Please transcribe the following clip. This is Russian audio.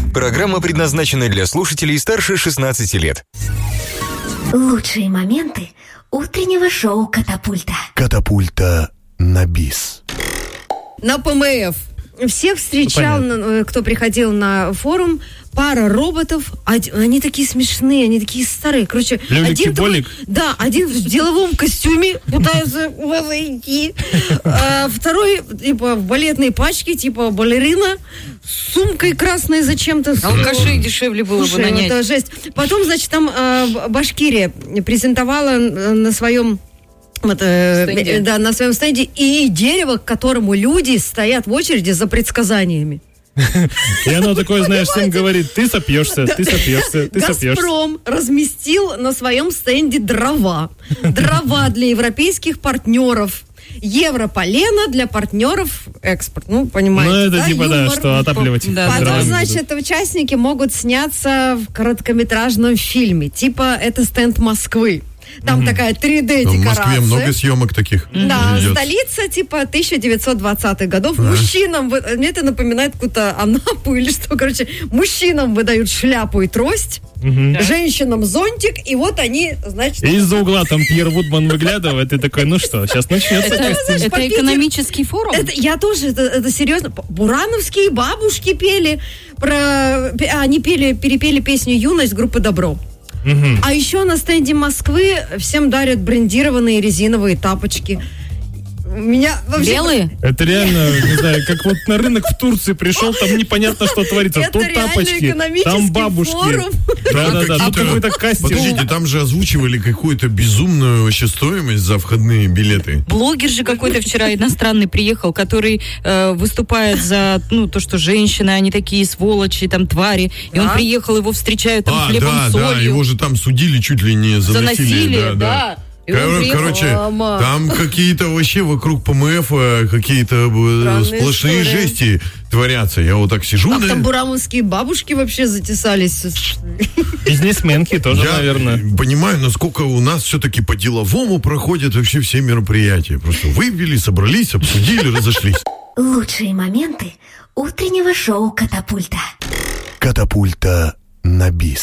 Программа предназначена для слушателей старше 16 лет. Лучшие моменты утреннего шоу «Катапульта». Катапульта на бис. На ПМФ. Всех встречал, кто приходил на форум, пара роботов. Они такие смешные, они такие старые. Короче, один такой, один в деловом костюме пытается войти. Второй, типа, в балетной пачке, типа балерина, с сумкой красной зачем-то. Алкашей дешевле было бы нанять. Это жесть. Потом, значит, там Башкирия презентовала на своем стенде. Да, на своем стенде и дерево, к которому люди стоят в очереди за предсказаниями. И оно такое, знаешь, всем говорит: ты сопьешься, ты сопьешься, ты сопьешься. «Газпром» разместил на своем стенде дрова. Дрова для европейских партнеров. Европолено для партнеров экспорт. Ну, понимаете, ну, это типа, юмор. Да, что отапливать. Да. Потом, значит, участники могут сняться в короткометражном фильме. Типа, это стенд Москвы. Там такая 3D-декорация. В Москве много съемок таких. Да, идет. Столица типа 1920-х годов. Мужчинам, мне это напоминает какую-то Анапу или что, короче, мужчинам выдают шляпу и трость, женщинам зонтик, и вот они, значит... И из-за угла там Пьер Вудман выглядывает, и такой, ну что, сейчас начнется. Это экономический форум? Я тоже, это серьезно. Бурановские бабушки пели, они перепели песню «Юность» группы «Добро». А еще на стенде Москвы всем дарят брендированные резиновые тапочки. Меня вообще... Белые? Это реально, не знаю, как вот на рынок в Турции пришел, там непонятно, что творится. Это Тут тапочки, там бабушки. Форум. Да, тут какой-то кастинг. Подождите, там же озвучивали какую-то безумную вообще стоимость за входные билеты. Блогер же какой-то вчера иностранный приехал, который выступает за, то, что женщины, они такие сволочи, там, твари. И он приехал, его встречают там хлебом, солью. Да, его же там судили чуть ли не за насилие. Да. Короче, там какие-то вообще вокруг ПМФ какие-то сплошные жести творятся. Я вот так сижу. Там бурамовские бабушки вообще затесались. Бизнесменки тоже, наверное. Я понимаю, насколько у нас все-таки по-деловому проходят вообще все мероприятия. Просто выпили, собрались, обсудили, разошлись. Лучшие моменты утреннего шоу «Катапульта». Катапульта на бис.